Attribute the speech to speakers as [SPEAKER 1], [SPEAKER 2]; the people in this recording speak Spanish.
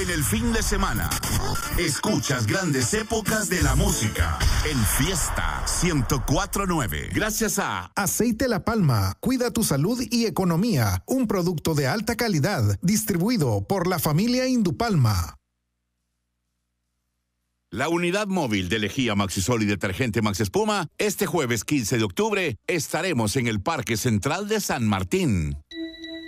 [SPEAKER 1] en el fin de semana. Escuchas grandes épocas de la música en Fiesta 104.9. Gracias a
[SPEAKER 2] Aceite La Palma, cuida tu salud y economía. Un producto de alta calidad, distribuido por la familia Indupalma.
[SPEAKER 1] la unidad móvil de lejía Maxisol y detergente Max Espuma. Este jueves 15 de octubre estaremos en el Parque Central de San Martín.